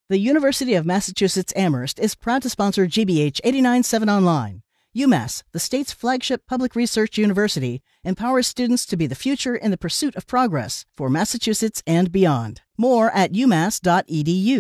The University of Massachusetts Amherst is proud to sponsor GBH 89.7 Online. UMass, the state's flagship public research university, empowers students to be the future in the pursuit of progress for Massachusetts and beyond. More at umass.edu.